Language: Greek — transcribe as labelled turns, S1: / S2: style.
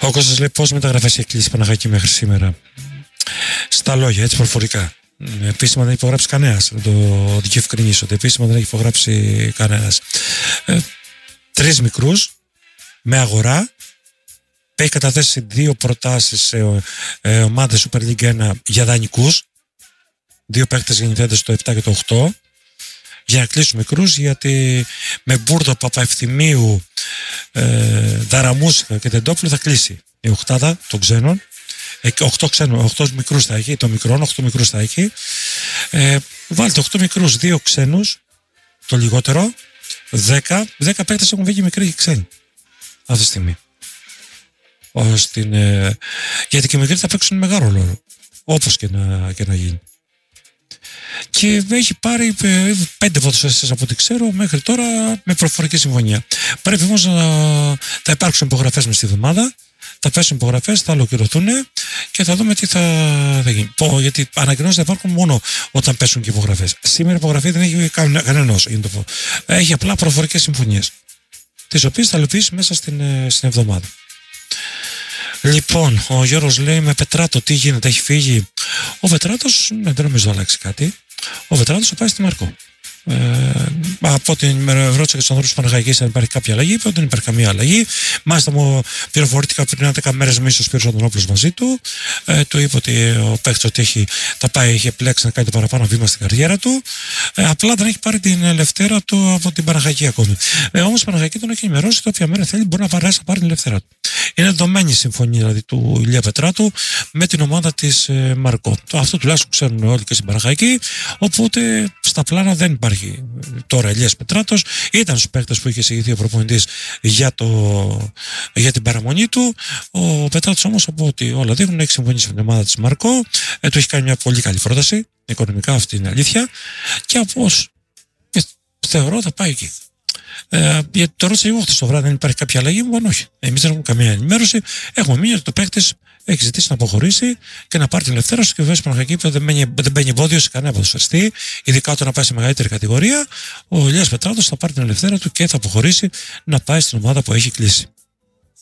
S1: Ο Κώστας λέει πόσες μεταγραφές έχει κλείσει η Παναχαϊκή μέχρι σήμερα. Στα λόγια, έτσι προφορικά. Επίσημα δεν έχει υπογράψει κανένας. Να το διευκρινίσω. Επίσημα δεν έχει υπογράψει κανένας. 3 μικρούς με αγορά. Έχει καταθέσει 2 προτάσεις σε ομάδες Super League 1 για δανεικούς. 2 παίκτες γεννηθέντες το 7 και το 8. Για να κλείσουν μικρούς, γιατί με Μπούρδο, Παπαευθυμίου, Δαραμούσικα και Τεντόπουλο θα κλείσει η οκτάδα των ξένων. 8 μικρούς θα έχει, το μικρόν, 8 μικρούς θα έχει. Βάλτε 8 μικρούς, 2 ξένους, το λιγότερο, 10 παίκτες έχουν βγει μικροί και ξένοι αυτή τη στιγμή. Γιατί και οι μικροί θα παίξουν μεγάλο ρόλο, όπως και να γίνει. Και έχει πάρει 5 ποδοσφαιριστές από ό,τι ξέρω μέχρι τώρα με προφορική συμφωνία. Πρέπει όμως να θα υπάρξουν υπογραφές μες στη εβδομάδα, θα πέσουν υπογραφές, θα ολοκληρωθούν και θα δούμε τι θα γίνει. Γιατί ανακοινώσεις θα υπάρχουν μόνο όταν πέσουν και υπογραφές. Σήμερα υπογραφή δεν έχει κανένας, έχει απλά προφορικές συμφωνίες, τις οποίες θα υλοποιήσει μέσα στην εβδομάδα. Λοιπόν, ο Γιώργος λέει με Πετράτο τι γίνεται, έχει φύγει. Ο Πετράτος δεν νομίζω να αλλάξει κάτι. Ο Πετράτος θα πάει στη Μαρκό. Από την ρώτησα και στους ανθρώπους του Παναχαϊκής αν υπάρχει κάποια αλλαγή, είπε ότι δεν υπάρχει καμία αλλαγή. Μάλιστα μου πληροφορήθηκα πριν 10 μέρες με ίσως πήρε ο Αντωνόπουλος μαζί του. Του είπε ότι ο παίκτης ότι έχει επιλέξει να κάνει το παραπάνω βήμα στην καριέρα του. Απλά δεν έχει πάρει την ελευθέρα του από την Παναχαϊκή ακόμη. Όμως η Παναχαϊκή τον έχει ενημερώσει ότι όποια μέρα θέλει μπορεί να πάρει την ελευθέρα του. Είναι δεδομένη η συμφωνία δηλαδή του Ηλία Πετράτου με την ομάδα της Μαρκό. Αυτό τουλάχιστον ξέρουν όλοι και στην Παναχαϊκή. Οπότε στα πλάνα δεν υπάρχει τώρα Ηλίας Πετράτος. Ήταν στους παίκτες που είχε εισηγηθεί ο προπονητής για την παραμονή του. Ο Πετράτος όμως, από ό,τι όλα δείχνουν, έχει συμφωνήσει με την ομάδα της Μαρκό. Του έχει κάνει μια πολύ καλή πρόταση. Οικονομικά αυτή είναι αλήθεια. Και από θεωρώ θα πάει εκεί. Γιατί το ρώτησα εγώ χθες το βράδυ, δεν υπάρχει κάποια αλλαγή. Μου είπαν όχι. Εμείς δεν έχουμε καμία ενημέρωση. Έχουμε μείνει ότι το παίκτης έχει ζητήσει να αποχωρήσει και να πάρει την ελευθέρωση. Και βέβαια η Παναχαϊκή δεν μπαίνει εμπόδιο σε κανένα ποδοσφαιριστή, ειδικά όταν να πάει σε μεγαλύτερη κατηγορία. Ο Ηλίας Πετράτος θα πάρει την ελευθέρωση του και θα αποχωρήσει να πάει στην ομάδα που έχει κλείσει.